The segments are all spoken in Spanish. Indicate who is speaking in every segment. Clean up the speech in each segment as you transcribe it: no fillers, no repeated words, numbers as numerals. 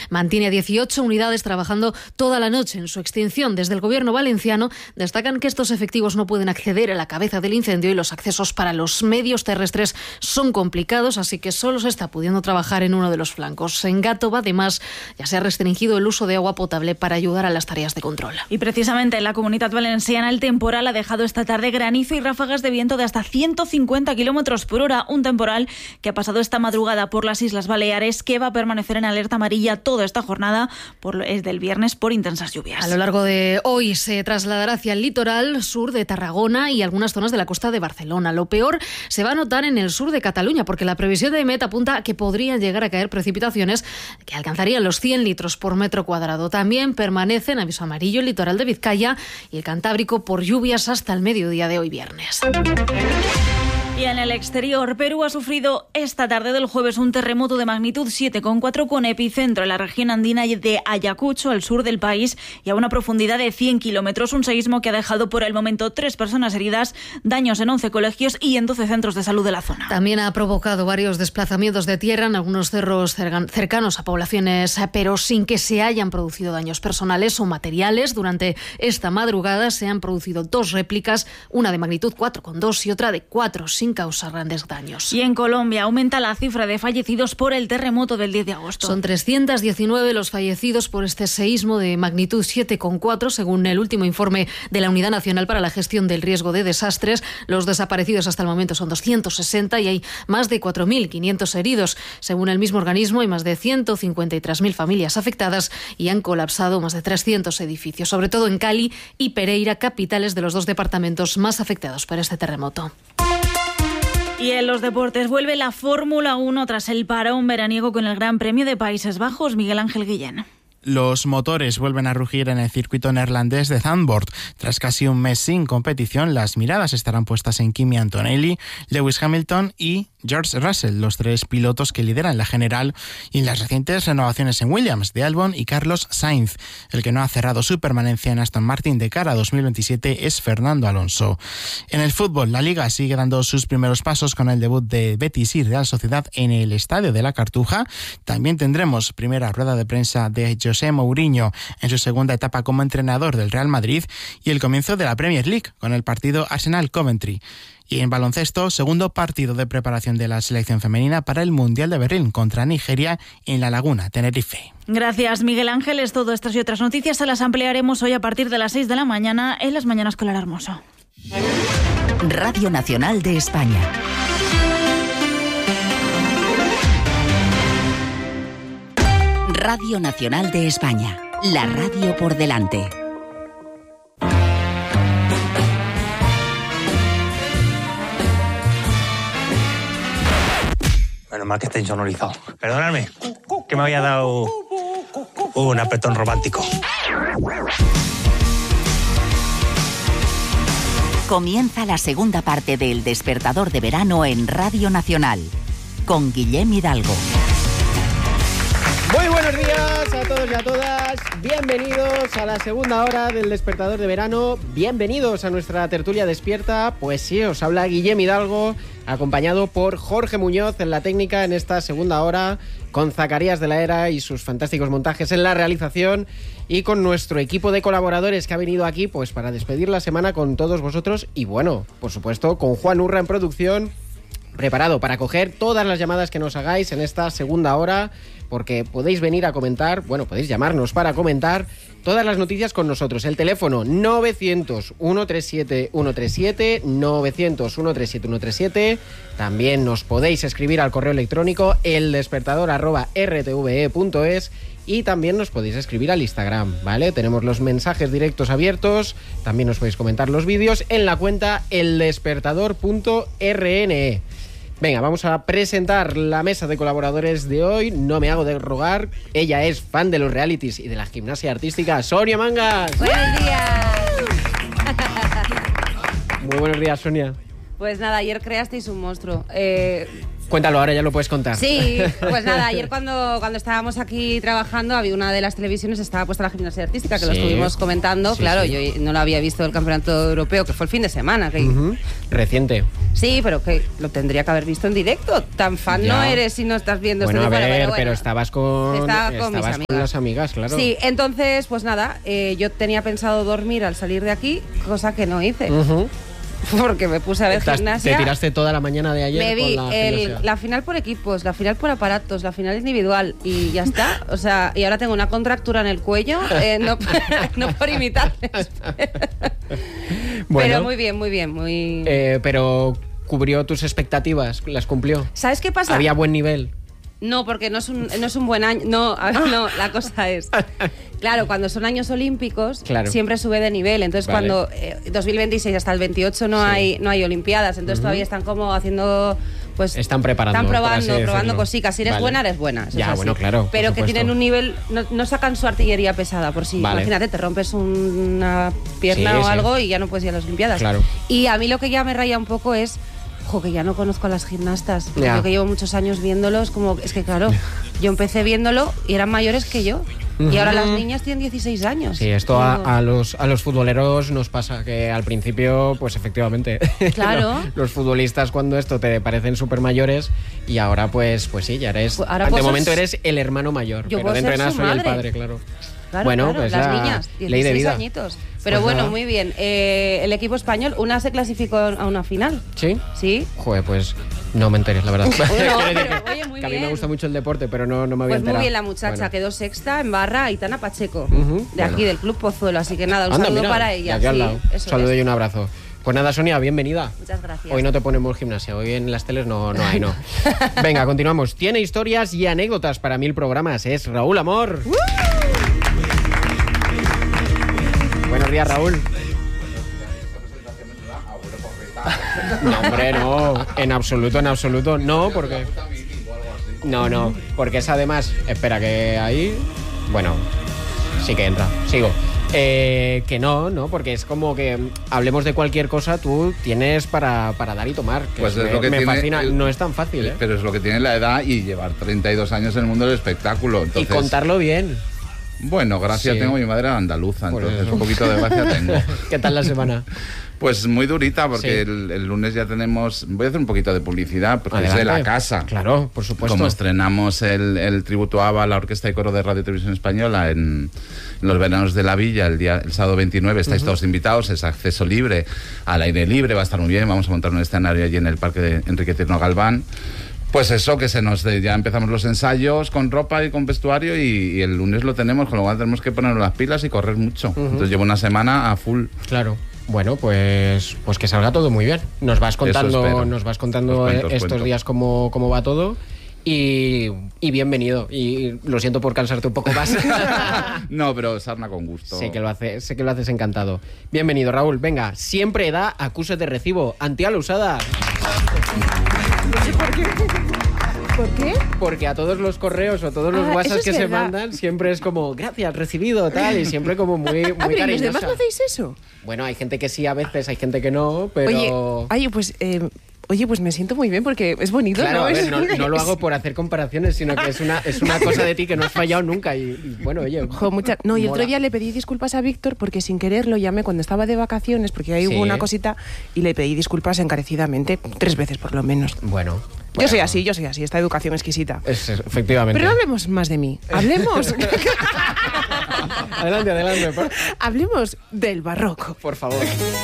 Speaker 1: mantiene a 18 unidades trabajando toda la noche en su extinción. Desde el Gobierno valenciano destacan que estos efectivos no pueden acceder a la cabeza del incendio y los accesos para los medios terrestres son complicados, así que solo se está pudiendo trabajar en uno de los flancos. En Gàtova, además, ya se ha restringido el uso de agua potable para ayudar a las tareas de control.
Speaker 2: Y precisamente en la Comunidad Valenciana el temporal ha dejado esta tarde granizo y ráfagas de viento de hasta 150 kilómetros por hora. Un temporal que ha pasado esta madrugada por las Islas Baleares, que va a permanecer en alerta amarilla toda esta jornada desde el viernes por intensas lluvias.
Speaker 1: A lo largo de hoy se trasladará hacia el litoral sur de Tarragona y algunas zonas de la costa de Barcelona. Lo peor se va a notar en el sur de Cataluña, porque la previsión de EMET apunta a que podrían llegar a caer precipitaciones que alcanzarían los 100 litros por metro cuadrado. También permanece en aviso amarillo el litoral de Vizcaya y el Cantábrico por lluvias hasta el mediodía de hoy viernes.
Speaker 2: Y en el exterior, Perú ha sufrido esta tarde del jueves un terremoto de magnitud 7,4 con epicentro en la región andina de Ayacucho, al sur del país, y a una profundidad de 100 kilómetros. Un seísmo que ha dejado por el momento 3 personas heridas, daños en 11 colegios y en 12 centros de salud de la zona.
Speaker 1: También ha provocado varios desplazamientos de tierra en algunos cerros cercanos a poblaciones, pero sin que se hayan producido daños personales o materiales. Durante esta madrugada se han producido 2 réplicas, una de magnitud 4,2 y otra de 4, sin causar grandes daños.
Speaker 2: Y en Colombia aumenta la cifra de fallecidos por el terremoto del 10 de agosto.
Speaker 1: Son 319 los fallecidos por este seísmo de magnitud 7,4, según el último informe de la Unidad Nacional para la Gestión del Riesgo de Desastres. Los desaparecidos hasta el momento son 260 y hay más de 4.500 heridos. Según el mismo organismo, hay más de 153.000 familias afectadas y han colapsado más de 300 edificios, sobre todo en Cali y Pereira, capitales de los 2 departamentos más afectados por este terremoto.
Speaker 2: Y en los deportes vuelve la Fórmula 1 tras el parón veraniego con el Gran Premio de Países Bajos. Miguel Ángel Guillén.
Speaker 3: Los motores vuelven a rugir en el circuito neerlandés de Zandvoort. Tras casi un mes sin competición, las miradas estarán puestas en Kimi Antonelli, Lewis Hamilton y George Russell, los 3 pilotos que lideran la general, y en las recientes renovaciones en Williams de Albon y Carlos Sainz. El que no ha cerrado su permanencia en Aston Martin de cara a 2027 es Fernando Alonso. En el fútbol, la Liga sigue dando sus primeros pasos con el debut de Betis y Real Sociedad en el Estadio de la Cartuja. También tendremos primera rueda de prensa de José Mourinho en su segunda etapa como entrenador del Real Madrid y el comienzo de la Premier League con el partido Arsenal-Coventry. Y en baloncesto, segundo partido de preparación de la selección femenina para el Mundial de Berlín contra Nigeria en La Laguna, Tenerife.
Speaker 2: Gracias, Miguel Ángel. Es todo. Estas y otras noticias se las ampliaremos hoy a partir de las 6 de la mañana en Las Mañanas con Lara Hermoso.
Speaker 4: Radio Nacional de España. Radio Nacional de España. La radio por delante.
Speaker 5: Menos mal que está insonorizado. Perdonadme, que me había dado un apretón romántico.
Speaker 4: Comienza la segunda parte del Despertador de Verano en Radio Nacional, con Guillem Hidalgo.
Speaker 6: Muy buenos días a todos y a todas. Bienvenidos a la segunda hora del Despertador de Verano. Bienvenidos a nuestra tertulia despierta. Pues sí, os habla Guillem Hidalgo, acompañado por Jorge Muñoz en la técnica en esta segunda hora, con Zacarías de la Era y sus fantásticos montajes en la realización, y con nuestro equipo de colaboradores que ha venido aquí pues para despedir la semana con todos vosotros, y bueno, por supuesto, con Juan Urra en producción, preparado para coger todas las llamadas que nos hagáis en esta segunda hora, porque podéis venir a comentar, podéis llamarnos para comentar todas las noticias con nosotros. El teléfono 900-137-137, 900-137-137. También nos podéis escribir al correo electrónico eldespertador@rtve.es, y también nos podéis escribir al Instagram, ¿vale? Tenemos los mensajes directos abiertos, también nos podéis comentar los vídeos en la cuenta eldespertador.rne. Venga, vamos a presentar la mesa de colaboradores de hoy. No me hago de rogar. Ella es fan de los realities y de la gimnasia artística, Sonia Mangas.
Speaker 7: Buenos días.
Speaker 6: Muy buenos días, Sonia.
Speaker 7: Pues nada, ayer creasteis un monstruo.
Speaker 6: Cuéntalo, ahora ya lo puedes contar.
Speaker 7: Sí, pues nada, ayer cuando estábamos aquí trabajando, había una de las televisiones, estaba puesta la gimnasia artística, que lo estuvimos comentando.
Speaker 6: Sí,
Speaker 7: claro,
Speaker 6: sí.
Speaker 7: yo no lo había visto el campeonato europeo, que fue el fin de semana. Que...
Speaker 6: Reciente.
Speaker 7: Sí, pero que lo tendría que haber visto en directo. Tan fan
Speaker 6: Ya.
Speaker 7: no eres si no estás viendo
Speaker 6: Bueno,
Speaker 7: este
Speaker 6: a ver,
Speaker 7: bueno.
Speaker 6: pero estabas con
Speaker 7: mis amigas.
Speaker 6: Con las amigas, claro.
Speaker 7: Sí, entonces, pues nada, yo tenía pensado dormir al salir de aquí, cosa que no hice. Porque me puse a ver gimnasia.
Speaker 6: Te tiraste toda la mañana de ayer
Speaker 7: Me vi
Speaker 6: con la gimnasia.
Speaker 7: la final por equipos, la final por aparatos, la final individual y ya está. O sea, y ahora tengo una contractura en el cuello, no por imitarles.
Speaker 6: Bueno.
Speaker 7: Pero muy bien, muy bien. Muy...
Speaker 6: Pero cubrió tus expectativas, las cumplió.
Speaker 7: ¿Sabes qué pasa?
Speaker 6: Había buen nivel.
Speaker 7: No, porque no es un buen año. No, a ver, no, la cosa es... Claro, cuando son años olímpicos, siempre sube de nivel. Entonces, cuando 2026 hasta el 28 no hay Olimpiadas, entonces todavía están como haciendo... Pues
Speaker 6: están preparando.
Speaker 7: Están probando cositas. Si eres buena, eres buena. Eso
Speaker 6: ya,
Speaker 7: es así.
Speaker 6: bueno, claro.
Speaker 7: Pero que tienen un nivel... No sacan su artillería pesada por sí.
Speaker 6: Vale.
Speaker 7: Imagínate, te rompes una pierna o algo y ya no puedes ir a las Olimpiadas.
Speaker 6: Claro.
Speaker 7: Y a mí lo que ya me raya un poco es... que ya no conozco a las gimnastas. Yo que llevo muchos años viéndolos, como es que claro, yo empecé viéndolo y eran mayores que yo. Y ahora las niñas tienen 16 años.
Speaker 6: Sí, esto a los futboleros nos pasa, que al principio, pues efectivamente,
Speaker 7: claro.
Speaker 6: los futbolistas cuando esto te parecen súper mayores y ahora pues sí, ya eres... de momento eres el hermano mayor, pero dentro de nada soy el padre, claro.
Speaker 7: Claro,
Speaker 6: bueno,
Speaker 7: claro,
Speaker 6: pues
Speaker 7: las niñas, 16 añitos. Pero
Speaker 6: pues
Speaker 7: bueno, muy bien. El equipo español, una se clasificó a una final.
Speaker 6: ¿Sí?
Speaker 7: Sí.
Speaker 6: Joder, pues no me enteres, la verdad.
Speaker 7: No, pero oye, muy
Speaker 6: que
Speaker 7: bien.
Speaker 6: A mí me gusta mucho el deporte, pero no me había
Speaker 7: Pues
Speaker 6: enterado.
Speaker 7: muy bien la muchacha, quedó sexta en barra Aitana Pacheco, de aquí,
Speaker 6: bueno.
Speaker 7: del Club Pozuelo. Así que nada, un saludo para ella.
Speaker 6: De aquí al lado.
Speaker 7: Eso
Speaker 6: Saludo
Speaker 7: es.
Speaker 6: y un abrazo. Pues nada, Sonia, bienvenida.
Speaker 7: Muchas gracias.
Speaker 6: Hoy no te ponemos gimnasia, hoy en las teles no hay, no. Venga, continuamos. Tiene historias y anécdotas para 1000 programas. Es Raúl Amor. Buenos días, Raúl. No, hombre, no. En absoluto, no, porque... No, porque es además... Espera, que ahí... Bueno, sí que entra. Sigo. Que no, porque es como que hablemos de cualquier cosa, tú tienes para dar y tomar. Que
Speaker 8: pues es lo que
Speaker 6: me
Speaker 8: tiene,
Speaker 6: fascina. No es tan fácil, ¿eh?
Speaker 8: Pero es lo que tiene la edad y llevar 32 años en el mundo del espectáculo. Entonces,
Speaker 6: y contarlo bien.
Speaker 8: Bueno, gracias tengo, mi madre era andaluza, entonces un poquito de gracia tengo.
Speaker 6: ¿Qué tal la semana?
Speaker 8: Pues muy durita, porque el lunes ya tenemos... Voy a hacer un poquito de publicidad, porque
Speaker 6: Adelante.
Speaker 8: es de la casa.
Speaker 6: Claro, por supuesto.
Speaker 8: Como estrenamos el tributo a ABBA, la Orquesta y Coro de Radio y Televisión Española, en los veranos de la Villa, el sábado 29, estáis todos invitados, es acceso libre, al aire libre, va a estar muy bien, vamos a montar un escenario allí en el Parque de Enrique Tierno Galván. Pues eso, que ya empezamos los ensayos con ropa y con vestuario y el lunes lo tenemos, con lo cual tenemos que ponernos las pilas y correr mucho. Entonces llevo una semana a full.
Speaker 6: Claro. Bueno, pues que salga todo muy bien. Nos vas contando estos días cómo va todo. Y bienvenido. Y lo siento por cansarte un poco más.
Speaker 8: No, pero sarna con gusto.
Speaker 6: Sé que lo haces encantado. Bienvenido, Raúl. Venga, siempre da acuses de recibo. Antía usada.
Speaker 9: No sé por qué. ¿Por qué?
Speaker 6: Porque a todos los correos o todos los WhatsApp que se mandan siempre es como, gracias, recibido, tal, y siempre como muy
Speaker 9: pero ¿y los
Speaker 6: cariñosa.
Speaker 9: demás no hacéis eso?
Speaker 6: Bueno, hay gente que sí a veces, hay gente que no, pero...
Speaker 9: Oye, pues me siento muy bien porque es bonito,
Speaker 6: claro,
Speaker 9: ¿no?
Speaker 6: A ver, no lo hago por hacer comparaciones, sino que es una cosa de ti que no has fallado nunca y bueno, oye...
Speaker 9: No, y el otro día le pedí disculpas a Víctor porque sin querer lo llamé cuando estaba de vacaciones, porque ahí hubo una cosita, y le pedí disculpas encarecidamente 3 veces por lo menos.
Speaker 6: Bueno.
Speaker 9: Yo soy así, esta educación exquisita.
Speaker 6: Efectivamente.
Speaker 9: Pero no hablemos más de mí, hablemos...
Speaker 6: Adelante.
Speaker 9: Hablemos del barroco.
Speaker 6: Por favor.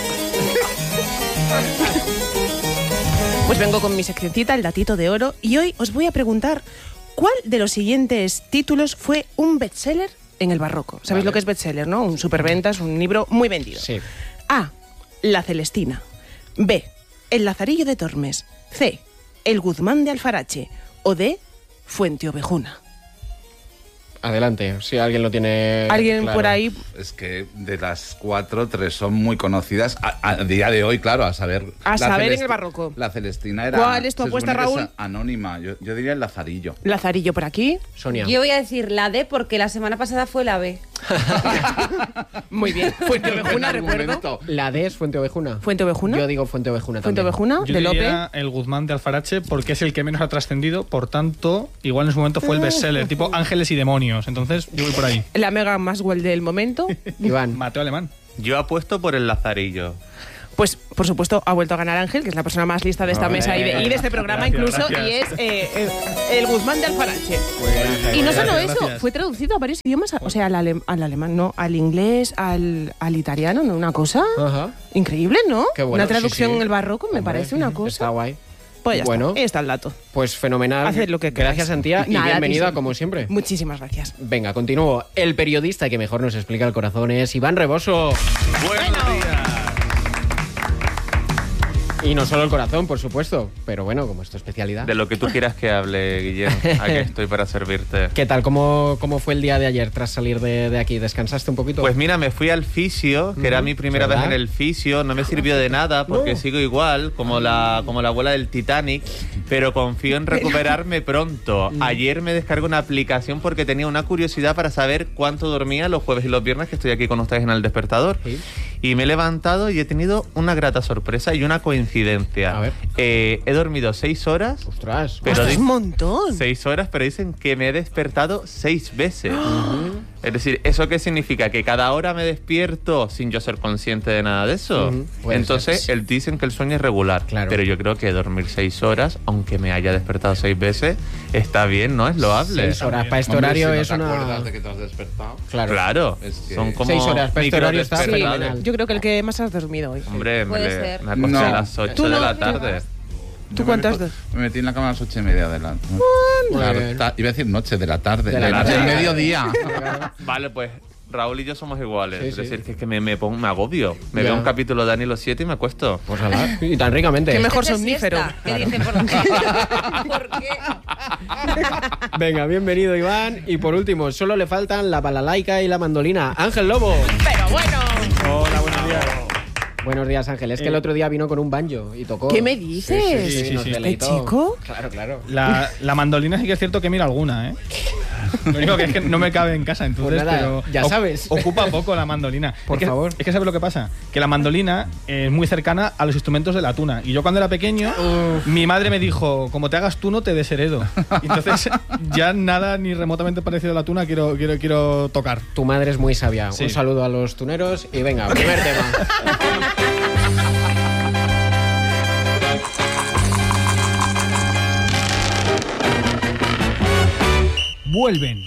Speaker 9: Pues vengo con mi seccioncita, el datito de oro, y hoy os voy a preguntar ¿cuál de los siguientes títulos fue un bestseller en el barroco? ¿Sabéis lo que es bestseller, no? Un superventas, un libro muy vendido.
Speaker 6: Sí.
Speaker 9: A. La Celestina. B. El Lazarillo de Tormes. C. El Guzmán de Alfarache. O D. Fuente Ovejuna.
Speaker 6: Adelante, si alguien lo tiene.
Speaker 9: Alguien
Speaker 6: claro.
Speaker 9: por ahí.
Speaker 8: Es que de las 4, 3 son muy conocidas a día de hoy, claro, a saber.
Speaker 9: En el barroco.
Speaker 8: La Celestina era.
Speaker 9: ¿Cuál es tu apuesta, Raúl?
Speaker 8: Anónima. Yo diría el Lazarillo.
Speaker 9: Lazarillo por aquí.
Speaker 6: Sonia.
Speaker 7: Yo voy a decir la D porque la semana pasada fue la B.
Speaker 9: Muy bien. Fuente Ovejuna, recuerdo.
Speaker 6: La D es Fuente Ovejuna.
Speaker 9: ¿Fuente Ovejuna?
Speaker 6: Yo digo Fuente Ovejuna
Speaker 9: Fuente
Speaker 6: también.
Speaker 9: Ovejuna,
Speaker 10: Yo
Speaker 9: de
Speaker 10: diría
Speaker 9: Lope.
Speaker 10: el Guzmán de Alfarache porque es el que menos ha trascendido, por tanto, igual en su momento fue el bestseller, tipo Ángeles y Demonios. Entonces, yo voy por ahí.
Speaker 9: La Mega Maswell del momento.
Speaker 6: Iván.
Speaker 10: Mateo Alemán.
Speaker 11: Yo apuesto por el Lazarillo.
Speaker 9: Pues, por supuesto, ha vuelto a ganar Ángel, que es la persona más lista de esta mesa y de este programa
Speaker 10: Gracias,
Speaker 9: incluso,
Speaker 10: gracias.
Speaker 9: y es el Guzmán de Alfarache. Y no solo eso,
Speaker 10: gracias.
Speaker 9: fue traducido a varios idiomas, o sea, al alemán, no, al inglés, al italiano, ¿no? Una cosa increíble, ¿no?
Speaker 6: Qué bueno,
Speaker 9: una traducción
Speaker 6: sí.
Speaker 9: en el barroco me
Speaker 6: Hombre,
Speaker 9: parece una cosa.
Speaker 6: Está guay.
Speaker 9: Pues ya
Speaker 6: Bueno.
Speaker 9: está, ahí está el dato.
Speaker 6: Pues fenomenal.
Speaker 9: Haced lo que queráis.
Speaker 6: Gracias, Antía, y
Speaker 9: Nada,
Speaker 6: bienvenida
Speaker 9: tío.
Speaker 6: como siempre.
Speaker 9: Muchísimas gracias.
Speaker 6: Venga, continúo. El periodista que mejor nos explica el corazón es Iván Reboso.
Speaker 11: Buenos días.
Speaker 6: Y no solo el corazón, por supuesto, pero bueno, como es tu especialidad.
Speaker 11: De lo que tú quieras que hable, Guillem. Aquí estoy para servirte.
Speaker 6: ¿Qué tal? ¿Cómo fue el día de ayer tras salir de aquí? ¿Descansaste un poquito?
Speaker 11: Pues mira, me fui al fisio, que era mi primera
Speaker 6: ¿verdad?
Speaker 11: vez en el fisio. No me sirvió de nada porque
Speaker 6: No.
Speaker 11: sigo igual, como la abuela del Titanic, pero confío en recuperarme pronto. Ayer me descargué una aplicación porque tenía una curiosidad para saber cuánto dormía los jueves y los viernes que estoy aquí con ustedes en El Despertador.
Speaker 6: Sí.
Speaker 11: Y me he levantado y he tenido una grata sorpresa y una coincidencia.
Speaker 6: A ver.
Speaker 11: He dormido 6 horas.
Speaker 6: Ostras.
Speaker 11: Pero
Speaker 9: Es un montón.
Speaker 11: 6 horas, pero dicen que me he despertado 6 veces. Es decir, ¿eso qué significa? ¿Que cada hora me despierto sin yo ser consciente de nada de eso?
Speaker 6: Puede
Speaker 11: Entonces, dicen que el sueño es regular.
Speaker 6: Claro.
Speaker 11: Pero yo creo que dormir 6 horas, aunque me haya despertado 6 veces, está bien, ¿no? Es loable.
Speaker 6: 6 horas. Para este
Speaker 8: Hombre,
Speaker 6: horario
Speaker 8: si no
Speaker 6: es
Speaker 8: te
Speaker 6: una...
Speaker 8: acuerdas de que te has despertado.
Speaker 6: Claro.
Speaker 11: Es que
Speaker 8: Son
Speaker 11: como
Speaker 6: 6 horas. Para este horario está
Speaker 11: microdespertares.
Speaker 6: fenomenal.
Speaker 9: Yo creo que el que más has dormido hoy.
Speaker 11: Hombre,
Speaker 7: Puede ser.
Speaker 11: me acosté
Speaker 8: No.
Speaker 11: a las 8
Speaker 9: Tú
Speaker 11: de
Speaker 9: no,
Speaker 11: la
Speaker 9: tú
Speaker 11: tarde.
Speaker 9: ¿Tú cuántas dos?
Speaker 8: Me metí en la cama a las 8:30 de la
Speaker 6: bien.
Speaker 8: Iba a decir noche, de la tarde.
Speaker 6: De la
Speaker 8: del
Speaker 6: tarde.
Speaker 8: mediodía.
Speaker 11: Vale, pues Raúl y yo somos iguales.
Speaker 6: Sí,
Speaker 11: es
Speaker 6: sí.
Speaker 11: decir, que me agobio. Me
Speaker 6: Ya.
Speaker 11: veo un capítulo de Dani los 7 y me acuesto.
Speaker 6: Pues ala, y tan ricamente.
Speaker 9: Qué mejor
Speaker 7: Hacer
Speaker 9: somnífero.
Speaker 7: siesta. ¿Qué dicen por ¿Por qué?
Speaker 6: Venga, bienvenido, Iván. Y por último, solo le faltan la balalaica y la mandolina. Ángel Lobo.
Speaker 9: Pero bueno.
Speaker 10: Hola, buenos días.
Speaker 6: Buenos días, Ángel. Es que el otro día vino con un banjo y tocó.
Speaker 9: ¿Qué me dices?
Speaker 10: Sí,
Speaker 6: nos
Speaker 10: sí.
Speaker 6: deleitó.
Speaker 9: ¿Este chico?
Speaker 6: Claro.
Speaker 10: La mandolina sí que es cierto que mira alguna, ¿eh? Lo único que es que no me cabe en casa, entonces,
Speaker 6: Pues nada,
Speaker 10: pero
Speaker 6: ya sabes.
Speaker 10: Ocupa poco la mandolina.
Speaker 6: Por favor.
Speaker 10: Es que ¿sabes lo que pasa? Que la mandolina es muy cercana a los instrumentos de la tuna. Y yo cuando era pequeño, mi madre me dijo, como te hagas tú no te desheredo. Y entonces ya nada ni remotamente parecido a la tuna quiero tocar.
Speaker 6: Tu madre es muy sabia.
Speaker 10: Sí.
Speaker 6: Un saludo a los tuneros y venga, primer tema.
Speaker 10: Vuelven.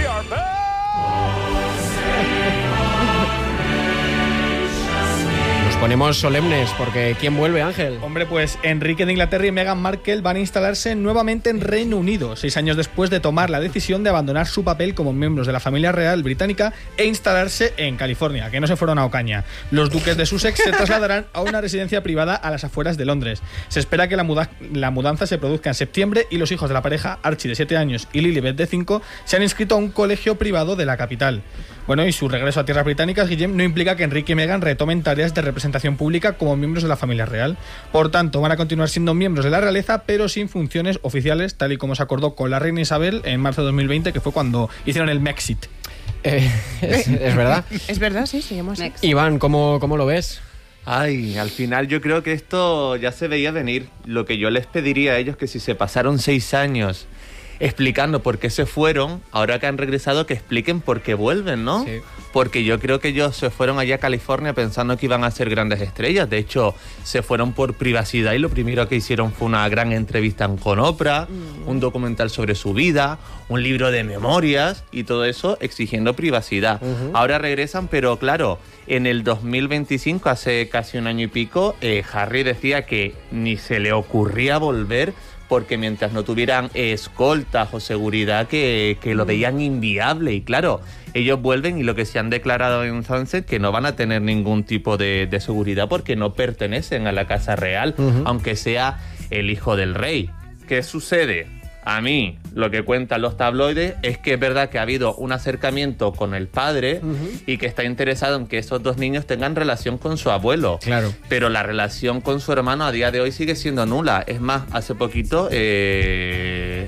Speaker 6: Nos ponemos solemnes porque ¿quién vuelve, Ángel?
Speaker 10: Hombre, pues Enrique de Inglaterra y Meghan Markle van a instalarse nuevamente en Reino Unido, 6 años después de tomar la decisión de abandonar su papel como miembros de la familia real británica e instalarse en California, que no se fueron a Ocaña. Los duques de Sussex se trasladarán a una residencia privada a las afueras de Londres. Se espera que la mudanza se produzca en septiembre y los hijos de la pareja, Archie de 7 años y Lilibet de 5, se han inscrito a un colegio privado de la capital. Bueno, y su regreso a tierras británicas, Guillem, no implica que Enrique y Meghan retomen tareas de representación pública como miembros de la familia real. Por tanto, van a continuar siendo miembros de la realeza, pero sin funciones oficiales, tal y como se acordó con la reina Isabel en marzo de 2020, que fue cuando hicieron el Mexit.
Speaker 6: Es verdad.
Speaker 9: Es verdad, sí, se llama así.
Speaker 6: Iván, ¿cómo lo ves?
Speaker 11: Ay, al final yo creo que esto ya se veía venir. Lo que yo les pediría a ellos que si se pasaron 6 años explicando por qué se fueron, ahora que han regresado que expliquen por qué vuelven, ¿no?
Speaker 6: Sí.
Speaker 11: Porque yo creo que ellos se fueron allá a California pensando que iban a ser grandes estrellas. De hecho, se fueron por privacidad y lo primero que hicieron fue una gran entrevista con Oprah, un documental sobre su vida, un libro de memorias y todo eso exigiendo privacidad. Ahora regresan, pero claro, en el 2025, hace casi un año y pico, Harry decía que ni se le ocurría volver porque mientras no tuvieran escoltas o seguridad que lo veían inviable. Y claro, ellos vuelven y lo que se han declarado en Sunset que no van a tener ningún tipo de seguridad porque no pertenecen a la casa real, aunque sea el hijo del rey. ¿Qué sucede? A mí, lo que cuentan los tabloides es que es verdad que ha habido un acercamiento con el padre y que está interesado en que esos dos niños tengan relación con su abuelo.
Speaker 6: Claro.
Speaker 11: Pero la relación con su hermano a día de hoy sigue siendo nula. Es más, hace poquito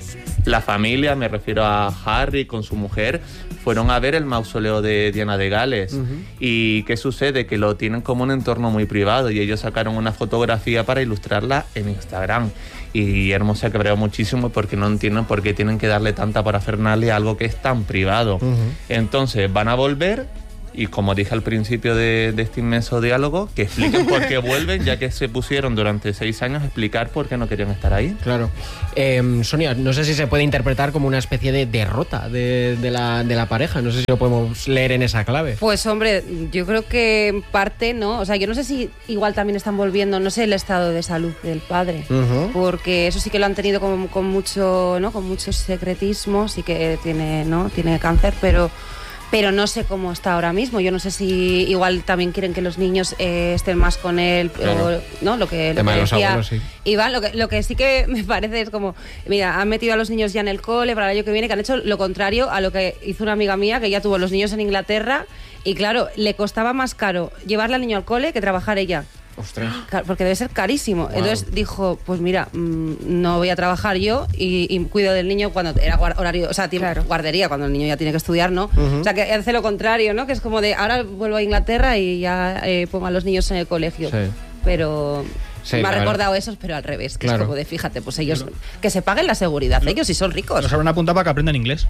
Speaker 11: La familia, me refiero a Harry con su mujer, fueron a ver el mausoleo de Diana de Gales. ¿Y qué sucede? Que lo tienen como un entorno muy privado y ellos sacaron una fotografía para ilustrarla en Instagram. Y Guillermo se cabreó muchísimo porque no entienden por qué tienen que darle tanta parafernalia a algo que es tan privado. Entonces van a volver y, como dije al principio de este inmenso diálogo, que expliquen por qué vuelven, ya que se pusieron durante 6 años a explicar por qué no querían estar ahí.
Speaker 6: Claro. Sonia, no sé si se puede interpretar como una especie de derrota de la pareja. No sé si lo podemos leer en esa clave.
Speaker 7: Pues hombre, yo creo que en parte, ¿no? O sea, yo no sé si igual también están volviendo, no sé el estado de salud del padre, porque eso sí que lo han tenido con mucho, ¿no? Con mucho secretismo, sí que tiene cáncer, pero no sé cómo está ahora mismo. Yo no sé si igual también quieren que los niños estén más con él, claro. ¿No? Lo que decía abuelos, sí. Iván, lo que sí que me parece es como, mira, han metido a los niños ya en el cole para el año que viene, que han hecho lo contrario a lo que hizo una amiga mía, que ya tuvo los niños en Inglaterra, y claro, le costaba más caro llevarle al niño al cole que trabajar ella.
Speaker 6: Ostras.
Speaker 7: Porque debe ser carísimo. Wow. Entonces dijo, pues mira, no voy a trabajar yo y cuido del niño cuando era horario, o sea, guardería, cuando el niño ya tiene que estudiar, ¿no? O sea, que hace lo contrario, ¿no? Que es como de, ahora vuelvo a Inglaterra y ya pongo a los niños en el colegio. Sí. Pero... Sí, me ha recordado esos, pero al revés, que es como de, fíjate, pues ellos, que se paguen la seguridad, ellos sí son ricos.
Speaker 10: Nos habrán apuntado para que aprendan inglés.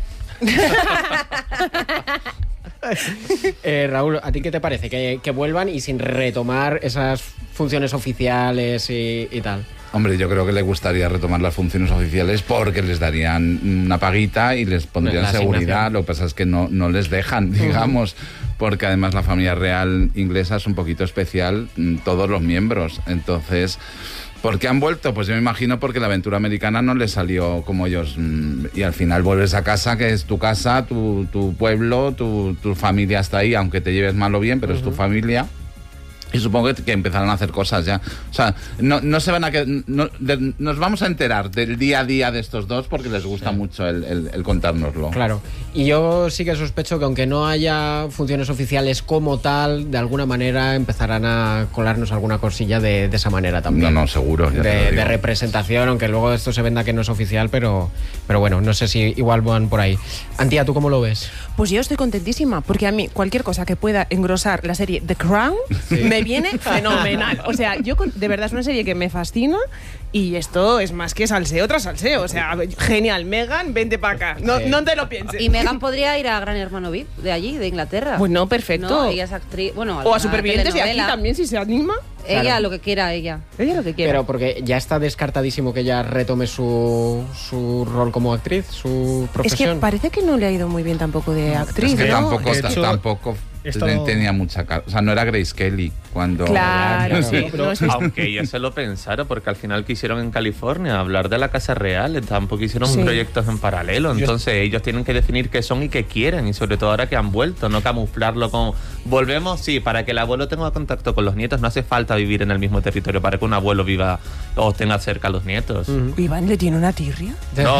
Speaker 6: Raúl, ¿a ti qué te parece? Que vuelvan y sin retomar esas funciones oficiales y tal.
Speaker 8: Hombre, yo creo que le gustaría retomar las funciones oficiales porque les darían una paguita y les pondrían seguridad. Lo que pasa es que no les dejan, digamos, porque además la familia real inglesa es un poquito especial, todos los miembros. Entonces, ¿por qué han vuelto? Pues yo me imagino porque la aventura americana no les salió como ellos. Y al final vuelves a casa, que es tu casa, tu pueblo, tu familia está ahí, aunque te lleves mal o bien, pero es tu familia. Y supongo que empezarán a hacer cosas ya. O sea, no se van a nos vamos a enterar del día a día de estos dos porque les gusta mucho el contárnoslo.
Speaker 6: Claro. Y yo sí que sospecho que aunque no haya funciones oficiales como tal, de alguna manera empezarán a colarnos alguna cosilla de esa manera también.
Speaker 8: No, seguro.
Speaker 6: De representación, aunque luego esto se venda que no es oficial, pero bueno, no sé si igual van por ahí. Antía, ¿tú cómo lo ves?
Speaker 9: Pues yo estoy contentísima, porque a mí cualquier cosa que pueda engrosar la serie The Crown me viene fenomenal. O sea, de verdad es una serie que me fascina y esto es más que salseo tras salseo. O sea, genial. Meghan, vente para acá. No te lo pienses.
Speaker 7: Y Meghan podría ir a Gran Hermano VIP, de allí, de Inglaterra.
Speaker 9: Bueno, perfecto.
Speaker 7: ¿No? Ella es actriz. Bueno,
Speaker 9: o a Supervivientes de aquí también, si se anima.
Speaker 7: Ella,
Speaker 6: claro.
Speaker 7: Lo que quiera, ella.
Speaker 9: Ella lo que quiera.
Speaker 6: Pero porque ya está descartadísimo que ella retome su rol como actriz, su profesión.
Speaker 9: Es que parece que no le ha ido muy bien tampoco de actriz,
Speaker 8: es que
Speaker 9: ¿no?
Speaker 8: tampoco tenía mucha cara. O sea, no era Grace Kelly cuando...
Speaker 9: Claro,
Speaker 11: sí. Aunque ella se lo pensara, porque al final quisieron en California hablar de la Casa Real, tampoco hicieron proyectos en paralelo. Entonces ellos tienen que definir qué son y qué quieren, y sobre todo ahora que han vuelto, no camuflarlo con... Volvemos, sí, para que el abuelo tenga contacto con los nietos, no hace falta vivir en el mismo territorio para que un abuelo viva o tenga cerca a los nietos.
Speaker 9: ¿Iván le tiene una tirria?
Speaker 11: No.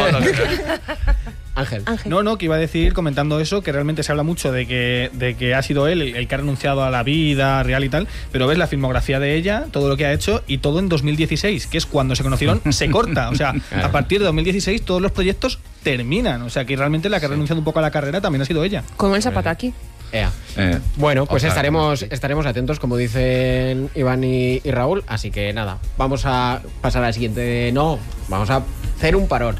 Speaker 6: Ángel.
Speaker 10: No, que iba a decir, comentando eso, que realmente se habla mucho de que ha sido él el que ha renunciado a la vida real y tal, pero ves la filmografía de ella, todo lo que ha hecho, y todo en 2016, que es cuando se conocieron, se corta. O sea, a partir de 2016 todos los proyectos terminan. O sea, que realmente la que ha renunciado un poco a la carrera también ha sido ella.
Speaker 9: Como el Zapataki.
Speaker 6: Bueno, pues estaremos atentos, como dicen Iván y Raúl. Así que nada, vamos a pasar al siguiente. No, vamos a hacer un parón.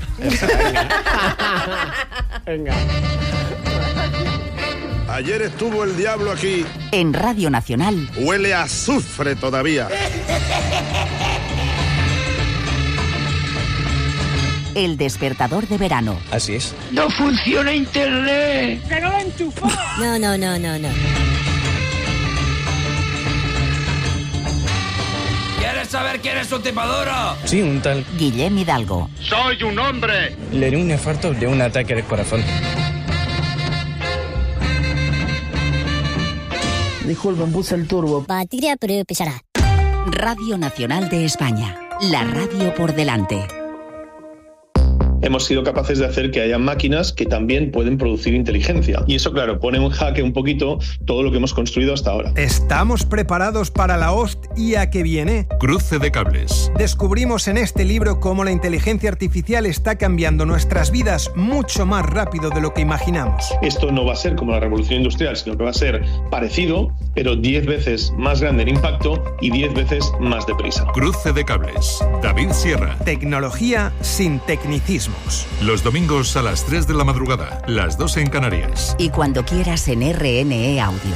Speaker 6: Venga.
Speaker 12: Ayer estuvo el diablo aquí.
Speaker 4: En Radio Nacional.
Speaker 12: Huele a azufre todavía.
Speaker 4: El despertador de verano.
Speaker 13: Así es.
Speaker 14: ¡No funciona internet!
Speaker 15: ¡Que no lo enchufó!
Speaker 14: No. ¿Quieres saber quién es su tipaduro?
Speaker 13: Sí, un tal
Speaker 4: Guillem Hidalgo.
Speaker 12: ¡Soy un hombre!
Speaker 13: Le dio un infarto de un ataque al corazón.
Speaker 14: Disculpen, puse el turbo.
Speaker 16: Batería, pero pesará.
Speaker 4: Radio Nacional de España. La radio por delante.
Speaker 15: hemos sido capaces de hacer que haya máquinas que también pueden producir inteligencia. Y eso, claro, pone en jaque un poquito todo lo que hemos construido hasta ahora.
Speaker 16: ¿Estamos preparados para la hostia que viene?
Speaker 17: Cruce de cables.
Speaker 16: Descubrimos en este libro cómo la inteligencia artificial está cambiando nuestras vidas mucho más rápido de lo que imaginamos.
Speaker 15: Esto no va a ser como la revolución industrial, sino que va a ser parecido, pero 10 veces más grande en impacto y 10 veces más deprisa.
Speaker 17: Cruce de cables. David Sierra.
Speaker 16: Tecnología sin tecnicismos.
Speaker 17: Los domingos a las 3 de la madrugada, las 2 en Canarias.
Speaker 4: Y cuando quieras en RNE Audio.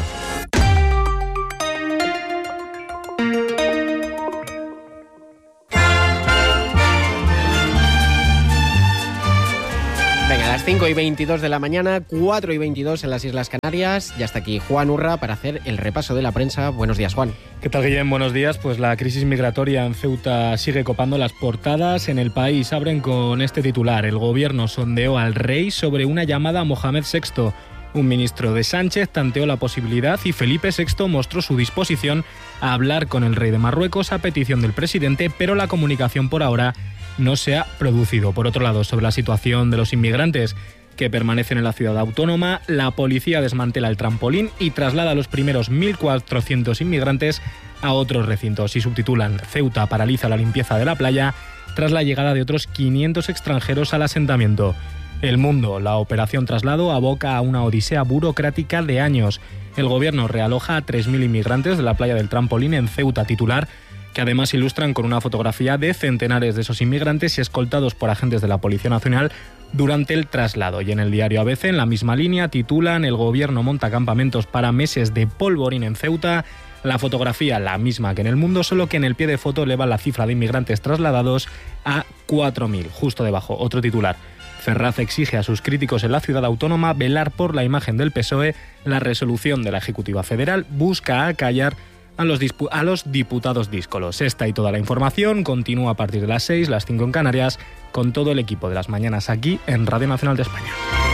Speaker 6: Venga, a las 5:22 de la mañana, 4:22 en las Islas Canarias. Ya está aquí Juan Urra para hacer el repaso de la prensa. Buenos días, Juan.
Speaker 18: ¿Qué tal, Guillem? Buenos días. Pues la crisis migratoria en Ceuta sigue copando las portadas. En El País abren con este titular: el gobierno sondeó al rey sobre una llamada a Mohamed VI. Un ministro de Sánchez tanteó la posibilidad y Felipe VI mostró su disposición a hablar con el rey de Marruecos a petición del presidente, pero la comunicación por ahora no se ha producido. Por otro lado, sobre la situación de los inmigrantes que permanecen en la ciudad autónoma, la policía desmantela el trampolín y traslada a los primeros 1.400 inmigrantes a otros recintos. Y subtitulan: Ceuta paraliza la limpieza de la playa tras la llegada de otros 500 extranjeros al asentamiento. El Mundo: la operación traslado aboca a una odisea burocrática de años. El gobierno realoja a 3.000 inmigrantes de la playa del Trampolín en Ceuta, titular que además ilustran con una fotografía de centenares de esos inmigrantes escoltados por agentes de la Policía Nacional durante el traslado. Y en el diario ABC, en la misma línea, titulan: el gobierno monta campamentos para meses de polvorín en Ceuta. La fotografía la misma que en El Mundo, solo que en el pie de foto eleva la cifra de inmigrantes trasladados a 4.000. Justo debajo, otro titular: Ferraz exige a sus críticos en la ciudad autónoma velar por la imagen del PSOE. La resolución de la Ejecutiva Federal busca acallar a los diputados díscolos. Esta y toda la información continúa a partir de las 6, las 5 en Canarias, con todo el equipo de las mañanas aquí en Radio Nacional de España.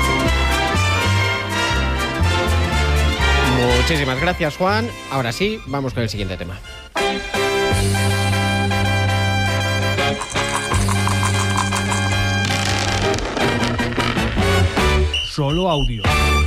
Speaker 6: Muchísimas gracias, Juan. Ahora sí, vamos con el siguiente tema.
Speaker 10: Solo audio.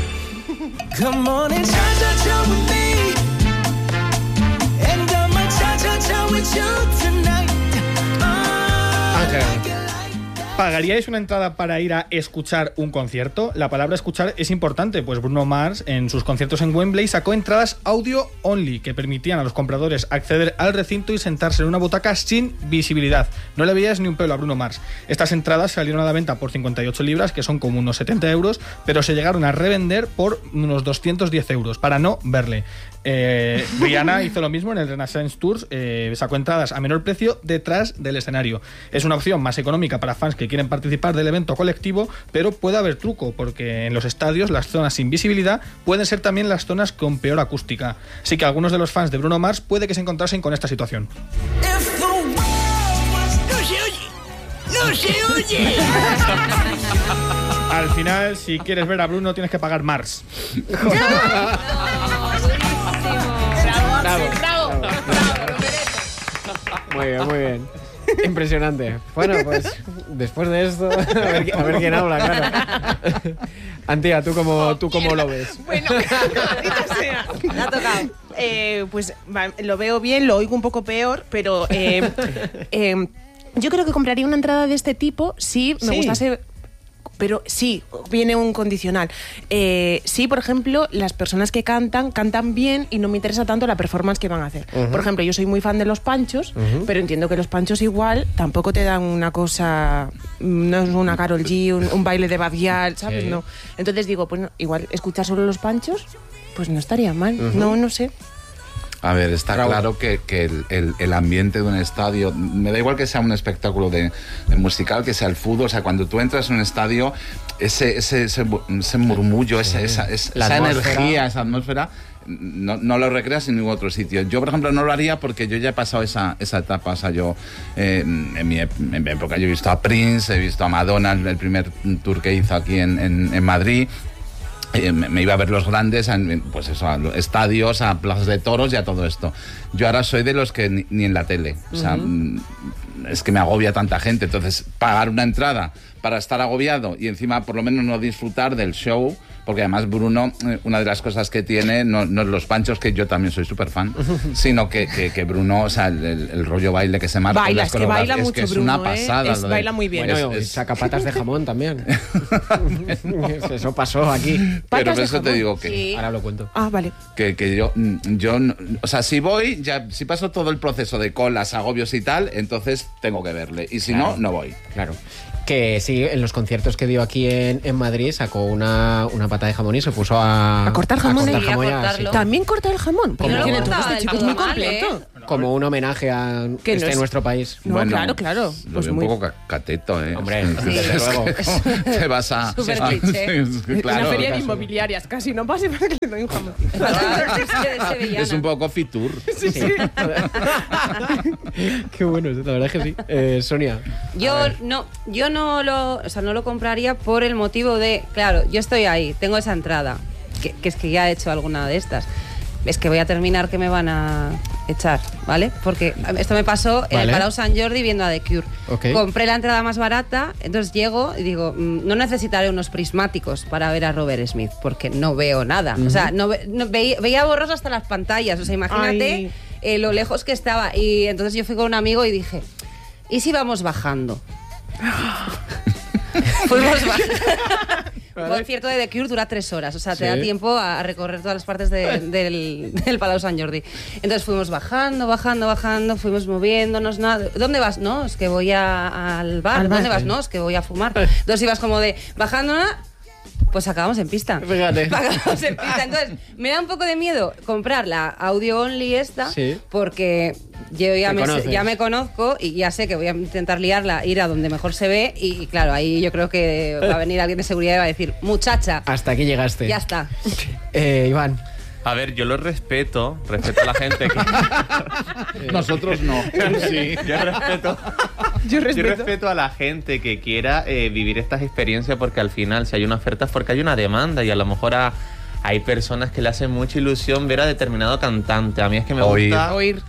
Speaker 10: Ángel, ¿pagaríais una entrada para ir a escuchar un concierto? La palabra escuchar es importante, pues Bruno Mars en sus conciertos en Wembley sacó entradas audio only que permitían a los compradores acceder al recinto y sentarse en una butaca sin visibilidad. No le veías ni un pelo a Bruno Mars. Estas entradas salieron a la venta por 58 libras, que son como unos 70 euros, pero se llegaron a revender por unos 210 euros para no verle. Rihanna hizo lo mismo en el Renaissance Tours, sacó entradas a menor precio detrás del escenario. Es una opción más económica para fans que quieren participar del evento colectivo, pero puede haber truco, porque en los estadios las zonas sin visibilidad pueden ser también las zonas con peor acústica. Así que algunos de los fans de Bruno Mars puede que se encontrasen con esta situación.
Speaker 14: ¡No se oye!
Speaker 10: Al final, si quieres ver a Bruno, tienes que pagar Mars.
Speaker 6: Bravo. Muy bien, muy bien. Impresionante. Bueno, pues después de esto, a ver quién habla, claro. Antía, ¿tú cómo lo ves?
Speaker 9: Bueno, maldita sea. Me ha tocado. Pues lo veo bien, lo oigo un poco peor, pero yo creo que compraría una entrada de este tipo si me gustase. Pero sí, viene un condicional. Sí, por ejemplo, las personas que cantan bien y no me interesa tanto la performance que van a hacer. Uh-huh. Por ejemplo, yo soy muy fan de Los Panchos, uh-huh, pero entiendo que Los Panchos igual tampoco te dan una cosa, no es una Karol G, un baile de Badial, ¿sabes? Sí. No. Entonces digo, pues no, igual escuchar solo Los Panchos, pues no estaría mal. Uh-huh. No sé.
Speaker 8: A ver, está claro que el ambiente de un estadio, me da igual que sea un espectáculo de musical, que sea el fútbol, o sea, cuando tú entras en un estadio, ese murmullo, esa energía, esa atmósfera, no lo recreas en ningún otro sitio. Yo, por ejemplo, no lo haría porque yo ya he pasado esa etapa. O sea, yo en mi época yo he visto a Prince, he visto a Madonna, el primer tour que hizo aquí en Madrid. me iba a ver los grandes, pues eso, a los estadios, a plazas de toros y a todo esto. Yo ahora soy de los que ni en la tele, o sea, es que me agobia tanta gente, entonces pagar una entrada para estar agobiado y encima por lo menos no disfrutar del show, porque además Bruno, una de las cosas que tiene, no es los panchos, que yo también soy súper fan, sino que Bruno, o sea, el rollo baile que se marca,
Speaker 9: baila, es que baila mucho,
Speaker 8: que es
Speaker 9: Bruno,
Speaker 8: una pasada.
Speaker 9: Baila muy bien.
Speaker 6: Bueno, saca patas de jamón también. Eso pasó aquí.
Speaker 8: Pero por eso te digo que...
Speaker 9: Sí.
Speaker 6: Ahora lo cuento.
Speaker 9: Ah, vale.
Speaker 8: Que yo o sea, si voy, si paso todo el proceso de colas, agobios y tal, entonces tengo que verle. Y si no, no voy.
Speaker 6: Claro. Que sí, en los conciertos que dio aquí en Madrid sacó una pata de jamón y se puso a
Speaker 9: cortar jamón.
Speaker 6: Sí.
Speaker 9: También corta el jamón.
Speaker 6: Como,
Speaker 9: tiene todo este chico es muy completo.
Speaker 6: Como un homenaje a nuestro país.
Speaker 9: No,
Speaker 8: bueno,
Speaker 9: claro.
Speaker 8: Lo
Speaker 9: Pues
Speaker 8: veo un poco cateto, ¿eh?
Speaker 6: Hombre, desde luego.
Speaker 8: Te vas a...
Speaker 7: Súper cliché.
Speaker 8: Claro.
Speaker 9: Una feria de inmobiliarias, casi no pase para que le doy un jamón.
Speaker 8: Es un poco Fitur.
Speaker 9: Sí.
Speaker 6: Qué bueno, la verdad es que sí. Sonia.
Speaker 7: Yo no lo compraría por el motivo de, claro, yo estoy ahí, tengo esa entrada, que es que ya he hecho alguna de estas. Es que voy a terminar que me van a echar, ¿vale? Porque esto me pasó en el Palau Sant Jordi viendo a The Cure.
Speaker 6: Okay.
Speaker 7: Compré la entrada más barata, entonces llego y digo, no necesitaré unos prismáticos para ver a Robert Smith, porque no veo nada. O sea, veía borroso hasta las pantallas. O sea, imagínate lo lejos que estaba. Y entonces yo fui con un amigo y dije, ¿y si vamos bajando? Fuimos bajando. Un concierto de The Cure dura 3 horas, o sea, te da tiempo a recorrer todas las partes del Palau Sant Jordi. Entonces fuimos bajando, fuimos moviéndonos. ¿Dónde vas? No, es que voy al bar. ¿Dónde vas? No, es que voy a fumar. Entonces ibas como de bajando, pues acabamos en pista.
Speaker 6: Fíjate.
Speaker 7: Acabamos en pista. Entonces, me da un poco de miedo comprar la audio only esta, porque yo ya me conozco y ya sé que voy a intentar liarla, ir a donde mejor se ve y claro, ahí yo creo que va a venir alguien de seguridad y va a decir, muchacha.
Speaker 6: Hasta aquí llegaste.
Speaker 7: Ya está.
Speaker 6: Iván.
Speaker 11: A ver, yo lo respeto a la gente que...
Speaker 8: Nosotros no.
Speaker 11: Sí, yo respeto a la gente que quiera vivir estas experiencias, porque al final, si hay una oferta es porque hay una demanda y a lo mejor hay personas que le hacen mucha ilusión ver a determinado cantante. A mí es que me gusta...
Speaker 9: Oír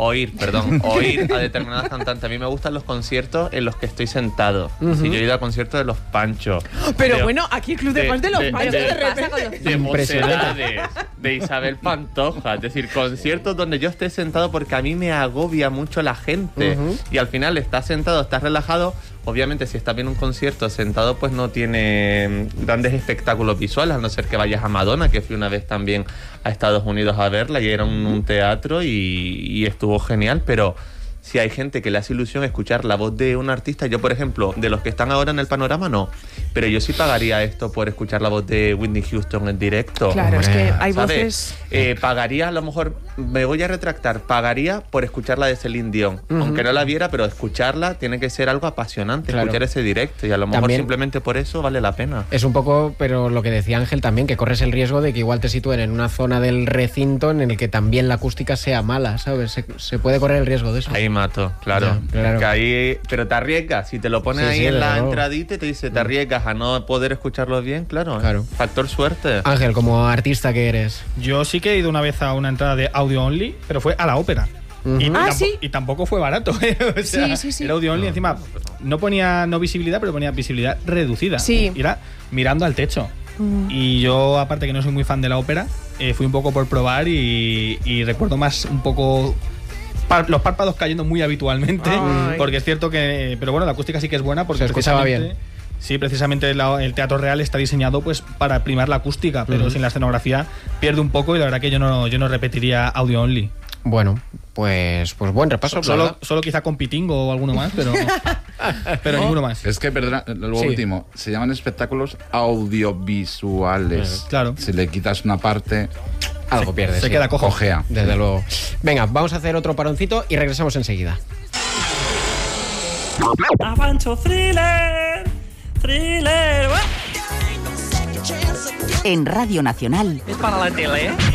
Speaker 11: a determinados cantantes. A mí me gustan los conciertos en los que estoy sentado. Si yo he ido a conciertos de los Panchos.
Speaker 9: Pero bueno, aquí el Club de Fans de los Panchos de repente.
Speaker 11: De Mocedades, de Isabel Pantoja. Es decir, conciertos donde yo esté sentado, porque a mí me agobia mucho la gente. Y al final estás sentado, estás relajado. Obviamente, si estás viendo un concierto sentado, pues no tiene grandes espectáculos visuales, a no ser que vayas a Madonna, que fui una vez también a Estados Unidos a verla y era un teatro y estuvo genial, pero si hay gente que le hace ilusión escuchar la voz de un artista, yo por ejemplo, de los que están ahora en el panorama no, pero yo sí pagaría esto por escuchar la voz de Whitney Houston en directo.
Speaker 9: Claro, es que hay voces...
Speaker 11: Pagaría, a lo mejor, me voy a retractar, pagaría por escuchar la de Celine Dion, aunque no la viera, pero escucharla tiene que ser algo apasionante, escuchar ese directo, y a lo mejor también, simplemente por eso vale la pena.
Speaker 6: Es un poco, pero lo que decía Ángel también, que corres el riesgo de que igual te sitúen en una zona del recinto en el que también la acústica sea mala, ¿sabes? Se puede correr el riesgo de eso.
Speaker 11: Ahí mato, claro. Que ahí, pero te arriesgas, si te lo pones ahí en la entradita y te dice, te arriesgas a no poder escucharlo bien, claro. Factor suerte.
Speaker 6: Ángel, como artista que eres.
Speaker 10: Yo sí que he ido una vez a una entrada de audio only, pero fue a la ópera. Y tampoco fue barato. O sea,
Speaker 9: sí.
Speaker 10: Era audio only, encima no ponía visibilidad, pero ponía visibilidad reducida.
Speaker 9: Sí.
Speaker 10: Y era mirando al techo. Y yo, aparte que no soy muy fan de la ópera, fui un poco por probar y recuerdo más un poco los párpados cayendo muy habitualmente. Porque es cierto que... Pero bueno, la acústica sí que es buena porque...
Speaker 6: Se escuchaba bien.
Speaker 10: Sí, precisamente el Teatro Real está diseñado pues para primar la acústica, pero sin la escenografía pierde un poco y la verdad que yo no repetiría audio only.
Speaker 6: Bueno, pues buen repaso.
Speaker 10: Solo quizá con Pitingo o alguno más, pero ninguno más.
Speaker 8: Es que, perdona, lo último, se llaman espectáculos audiovisuales.
Speaker 10: Claro.
Speaker 8: Si le quitas una parte...
Speaker 6: Algo pierdes.
Speaker 10: Se queda
Speaker 8: cojea.
Speaker 6: Desde luego. Venga, vamos a hacer otro paroncito y regresamos enseguida.
Speaker 14: Avancho thriller.
Speaker 4: En Radio Nacional.
Speaker 14: Es para la tele, ¿eh?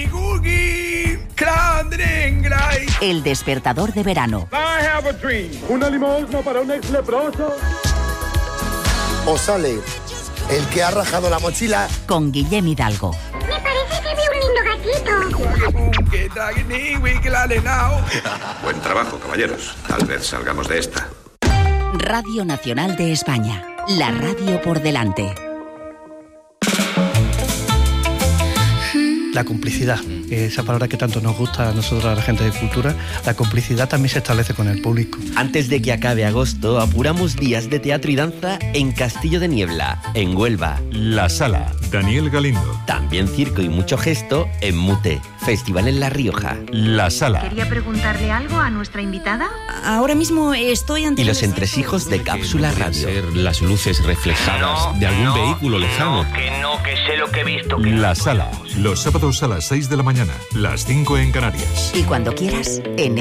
Speaker 4: El despertador de verano.
Speaker 12: I have a dream. Una limosna para un ex leproso. O sale
Speaker 19: el que ha rajado la mochila.
Speaker 4: Con Guillem Hidalgo.
Speaker 20: Me parece que vi un lindo gatito.
Speaker 21: Buen trabajo, caballeros. Tal vez salgamos de esta.
Speaker 4: Radio Nacional de España. La radio por delante.
Speaker 22: La complicidad, esa palabra que tanto nos gusta a nosotros, a la gente de cultura, la complicidad también se establece con el público.
Speaker 23: Antes de que acabe agosto, apuramos días de teatro y danza en Castillo de Niebla, en Huelva.
Speaker 17: La Sala, Daniel Galindo.
Speaker 23: También circo y mucho gesto en Mute, Festival en La Rioja.
Speaker 17: La Sala.
Speaker 20: ¿Quería preguntarle algo a nuestra invitada?
Speaker 2: Ahora mismo estoy ante...
Speaker 23: Y los entresijos de Cápsula Radio.
Speaker 24: Las luces reflejadas de algún vehículo lejano.
Speaker 14: Que sé lo que he visto.
Speaker 17: La Sala, los sábados a las 6 de la mañana, las 5 en Canarias.
Speaker 4: Y cuando quieras, en